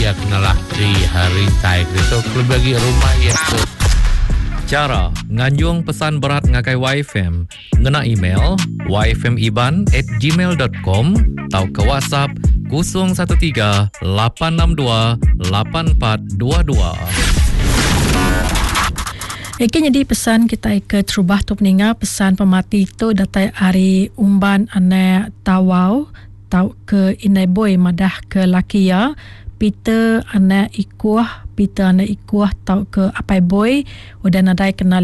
ia kenalah di hari tai itu kelebagi rumah ia tu. Cara nganjung pesan berat ngakai YFM ngena email yfmiban@gmail.com atau ke WhatsApp 013 862 8422. Jadi pesan kita ke terubah tu peninga pesan pemati tu datai hari umban ane tawau tau ke inai boy madah ke lakia Peter ane ikuah tau ke apai boy udah nadai kena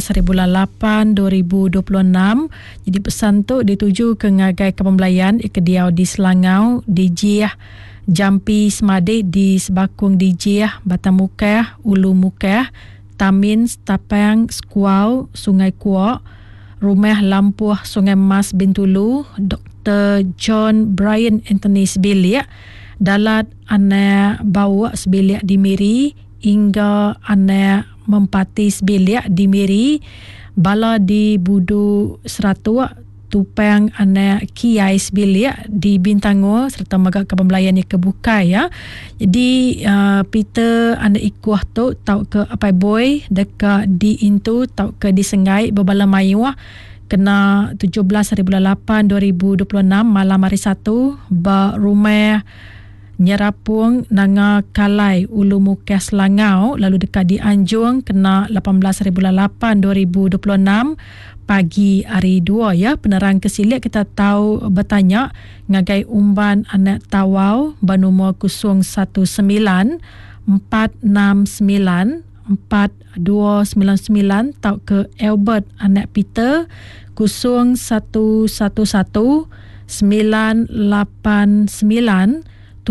15/8/2026. Jadi pesan tu dituju ke ngagai kepembelayan ikediau di Selangau di Jiah Jampi Semade di Sebakung di Jiah Batamukah Ulu Mukah Tamin, Tapang, Skuau, Sungai Kuok, Rumah Lampuh, Sungai Mas Bintulu, Dr. John Brian Anthony Sebiliak, Dalat Anak Bawa Sebiliak di Miri, hingga Anak Mempati Sebiliak di Miri, Bala di Budu Seratua, Tupang Anak Kiai Sebiliak di Bintango serta Magak Kepembelayan yang kebuka ya. Jadi Peter Anak Ikuah tu tau ke apai boy dekat di Intu tau ke di Sengai Bebala Mayuah kena 17/8/2026 malam hari Sabtu ba rumah Nyerapung Nanga Kalai Ulu Mukah Selangau lalu dekat di Anjung kena 18/8/2026 pagi hari 2 ya. Penerang kesilik kita tahu bertanya ngagai umban anak tawau banumur 019 469 4299 tau ke Albert anak Peter 0111 989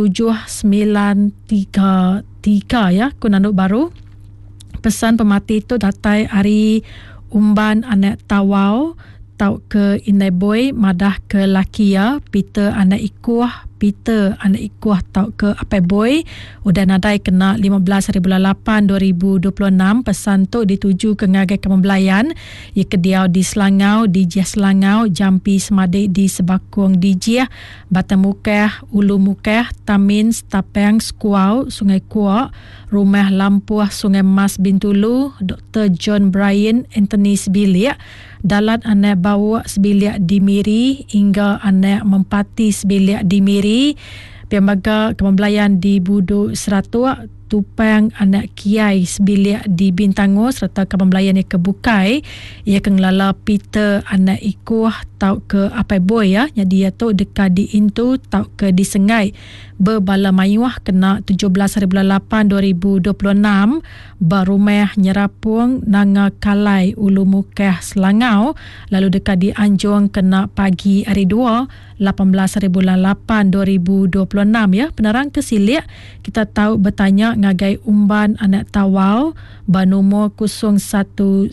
7933 ya. Kunanduk baru pesan pemati itu datai hari umban anak tawau tau ke inai boy madah ke lakia Peter anak ikuah tau ke apai boy udah nadai kena 15/8/2026. Pesan tu dituju ke ngagai kepembelayan ia kediau di Selangau di Jiah Selangau Jampi Semade di Sebakung di Jiah Batamukah Ulu Mukah Tamin Tapang Skuau Sungai Kuok Rumah Lampuh Sungai Mas Bintulu Dr. John Brian Anthony Sebiliak Dalat anak bawa Sebiliak di Miri hingga anak Mempati Sebiliak di Miri Piambaga Kepembelayan di Budu Seratua Tupang anak Kiai Sebiliak di Bintango serta Kepembelayan yang kebukai ia kengelala Peter anak Ikuah tau ke apai boy ya. Jadi ia tu dekat di Intu tau ke di Sengai Bebala Mayuah kena 17/8/2026 Barumah Nyerapung Nanga Kalai Ulu Mukah Selangau lalu dekat di Anjung kena pagi hari 2 18/8/2026 ya. Penerang kesilik kita tahu bertanya ngagai umban anak tawau banumur 019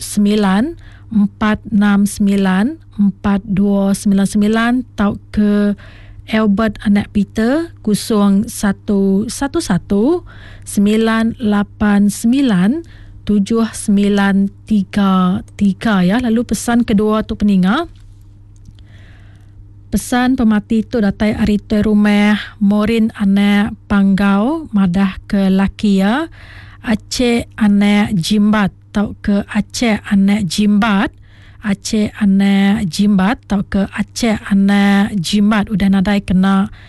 469 4299 tau ke Albert anak Peter 0111 989 7933 ya. Lalu pesan kedua tu peninga pesan pemati tu datai hari tu rumah Morin anak Panggau madah ke Lakia Aceh anak Jimbat tau ke Aceh anak Jimbat tau ke Aceh anak Jimbat udah nadai kena